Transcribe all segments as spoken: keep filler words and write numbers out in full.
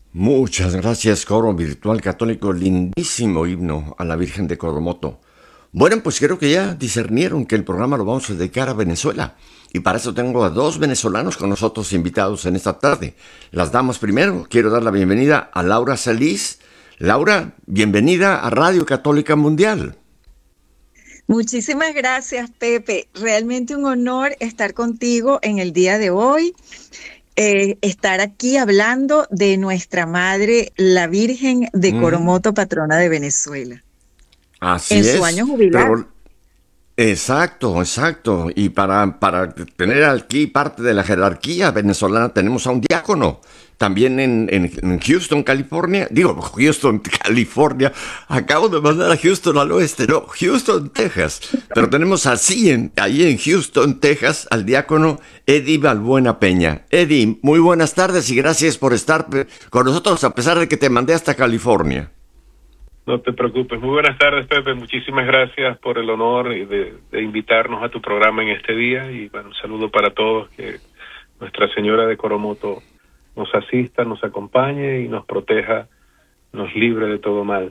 Muchas gracias, coro virtual católico, lindísimo himno a la Virgen de Coromoto. Bueno, pues creo que ya discernieron que el programa lo vamos a dedicar a Venezuela. Y para eso tengo a dos venezolanos con nosotros invitados en esta tarde. Las damas primero, quiero dar la bienvenida a Laura Salís. Laura, bienvenida a Radio Católica Mundial. Muchísimas gracias, Pepe. Realmente un honor estar contigo en el día de hoy. Eh, estar aquí hablando de nuestra Madre, la Virgen de Mm, Coromoto, patrona de Venezuela, en así su año es, jubilar. pero exacto, exacto. Y para, para tener aquí parte de la jerarquía venezolana tenemos a un diácono. También en, en- en Houston, California. Digo, Houston, California. Acabo de mandar a Houston al oeste. No, Houston, Texas. Pero tenemos así, en, ahí en Houston, Texas, al diácono Eddie Balbuena Peña. Eddie, muy buenas tardes y gracias por estar pe- con nosotros a pesar de que te mandé hasta California. No te preocupes. Muy buenas tardes, Pepe. Muchísimas gracias por el honor y de, de invitarnos a tu programa en este día. Y bueno, un saludo para todos. Que Nuestra Señora de Coromoto nos asista, nos acompañe y nos proteja, nos libre de todo mal.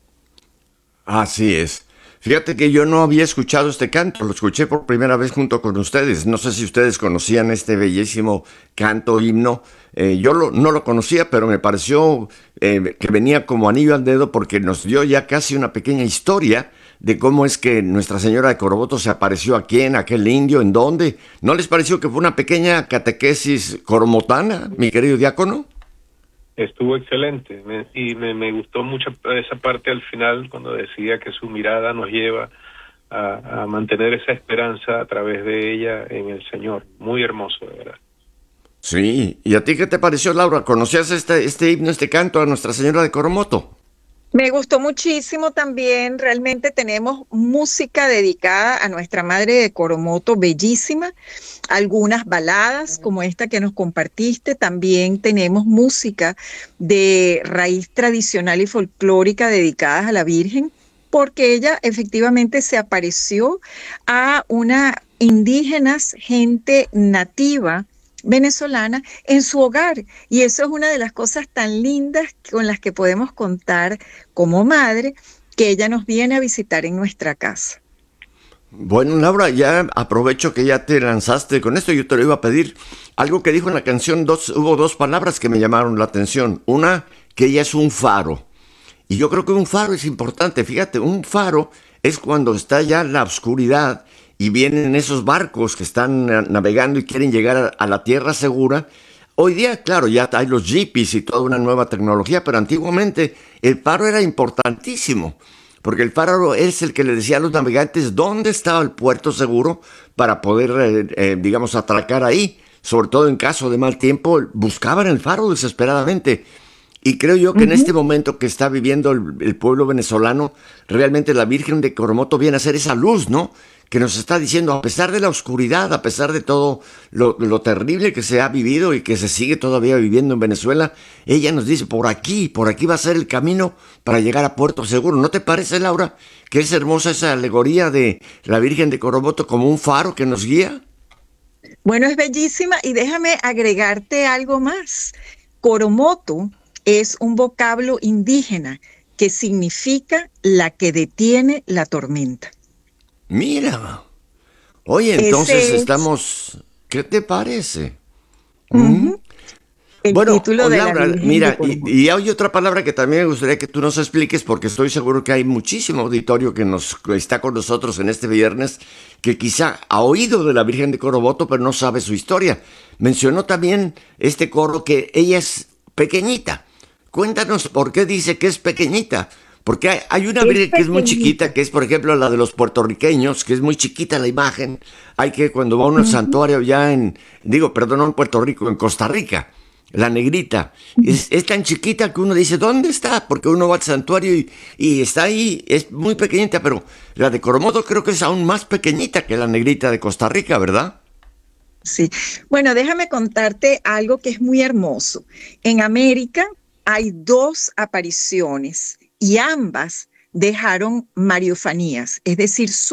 Así es. Fíjate que yo no había escuchado este canto, lo escuché por primera vez junto con ustedes. No sé si ustedes conocían este bellísimo canto himno. Eh, yo lo- no lo conocía, pero me pareció eh, que venía como anillo al dedo porque nos dio ya casi una pequeña historia de cómo es que Nuestra Señora de Coroboto se apareció aquí en aquel indio, en dónde. ¿No les pareció que fue una pequeña catequesis coromotana, mi querido diácono? Estuvo excelente me- y me, me gustó mucho esa parte al final cuando decía que su mirada nos lleva a, a mantener esa esperanza a través de ella en el Señor. Muy hermoso, de verdad. Sí. ¿Y a ti qué te pareció, Laura? ¿Conocías este, este himno, este canto a Nuestra Señora de Coromoto? Me gustó muchísimo también. Realmente tenemos música dedicada a nuestra Madre de Coromoto, bellísima. Algunas baladas como esta que nos compartiste. También tenemos música de raíz tradicional y folclórica dedicadas a la Virgen, porque ella efectivamente se apareció a una indígenas, gente nativa venezolana en su hogar. Y eso es una de las cosas tan lindas con las que podemos contar como madre, que ella nos viene a visitar en nuestra casa. Bueno, Laura, ya aprovecho que ya te lanzaste con esto, yo te lo iba a pedir. Algo que dijo en la canción, dos, hubo dos palabras que me llamaron la atención. Una, que ella es un faro. Y yo creo que un faro es importante. Fíjate, un faro es cuando está ya la oscuridad y vienen esos barcos que están eh, navegando y quieren llegar a, a la tierra segura. Hoy día, claro, ya hay los jipis y toda una nueva tecnología, pero antiguamente el faro era importantísimo, porque el faro es el que le decía a los navegantes dónde estaba el puerto seguro para poder, eh, eh, digamos, atracar ahí. Sobre todo en caso de mal tiempo, buscaban el faro desesperadamente. Y creo yo que en este Ujú. momento que está viviendo el, el pueblo venezolano, realmente la Virgen de Coromoto viene a ser esa luz, ¿no? Que nos está diciendo, a pesar de la oscuridad, a pesar de todo lo, lo terrible que se ha vivido y que se sigue todavía viviendo en Venezuela, ella nos dice, por aquí, por aquí va a ser el camino para llegar a Puerto Seguro. ¿No te parece, Laura, que es hermosa esa alegoría de la Virgen de Coromoto como un faro que nos guía? Bueno, es bellísima y déjame agregarte algo más. Coromoto es un vocablo indígena que significa la que detiene la tormenta. Mira, oye, entonces Ese es, estamos, ¿qué te parece? ¿Mm? ujú, el Bueno, título oh, de la Laura, Virgen de mira, y, Coromoto. y hay otra palabra que también me gustaría que tú nos expliques, porque estoy seguro que hay muchísimo auditorio que nos que está con nosotros en este viernes, que quizá ha oído de la Virgen de Coroboto, pero no sabe su historia. Mencionó también este coro que ella es pequeñita. Cuéntanos por qué dice que es pequeñita. Porque hay, hay una Es Virgen que es muy chiquita, pequeñita. que es por ejemplo la de los puertorriqueños, que es muy chiquita la imagen. Hay que cuando va uno al Ujú. santuario ya en, digo, perdón, no en Puerto Rico, en Costa Rica, la negrita. Es, es tan chiquita que uno dice, ¿dónde está? Porque uno va al santuario y, y está ahí, es muy pequeñita, pero la de Coromodo creo que es aún más pequeñita que la negrita de Costa Rica, ¿verdad? Sí. Bueno, déjame contarte algo que es muy hermoso. En América hay dos apariciones y ambas dejaron mariofanías, es decir,